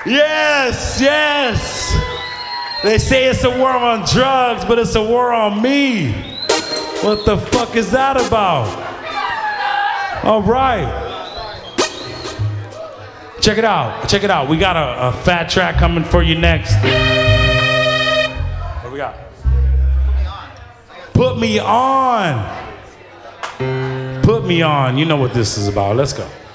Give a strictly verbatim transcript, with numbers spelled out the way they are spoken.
Yes, yes. They say it's a war on drugs, but it's a war on me. What the fuck is that about? All right. Check it out. Check it out. We got a, a fat track coming for you next. What we got? Put me on. Put me on. You know what this is about. Let's go.